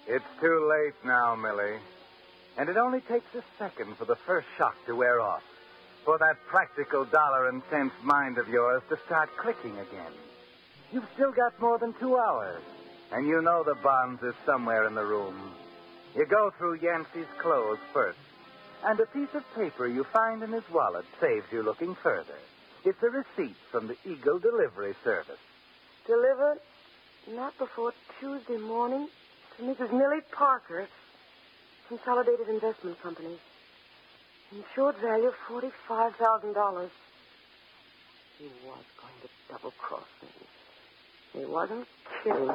It's too late now, Millie. And it only takes a second for the first shock to wear off. For that practical dollar and cents mind of yours to start clicking again. You've still got more than 2 hours. And you know the bonds is somewhere in the room. You go through Yancey's clothes first. And a piece of paper you find in his wallet saves you looking further. It's a receipt from the Eagle Delivery Service. Delivered not before Tuesday morning to Mrs. Millie Parker, Consolidated Investment Company. Insured value $45,000. He was going to double-cross me. He wasn't kidding.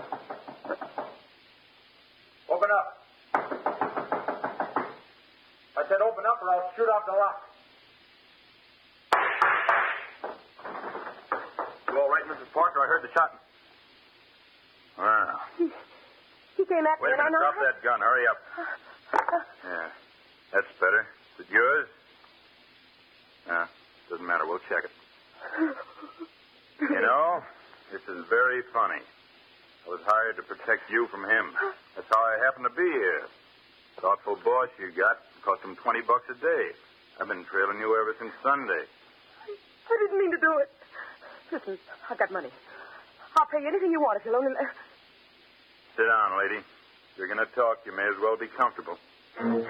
Open up. I said open up or I'll shoot out the lock. You all right, Mrs. Parker? I heard the shot. Well. He came at me Wait a and I minute. know... Drop that gun. Hurry up. Yeah. That's better. Is it yours? Doesn't matter. We'll check it. You know, this is very funny. I was hired to protect you from him. That's how I happen to be here. Thoughtful boss you got. Cost him $20 a day. I've been trailing you ever since Sunday. I didn't mean to do it. Listen, I've got money. I'll pay you anything you want if you'll only... Sit down, lady. If you're going to talk, you may as well be comfortable.